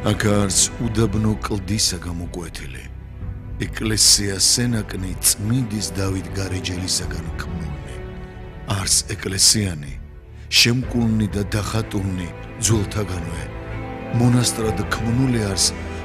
აკარს უდაბნო კლდისა გამოკვეთილი ეკლესია სენაკნი წმინდის დავით გარეჯელისაგან ქმნილნი არს ეკლესიანი შემკულნი და დახატულნი ძველთაგანვე მონასტრად ქმნული არს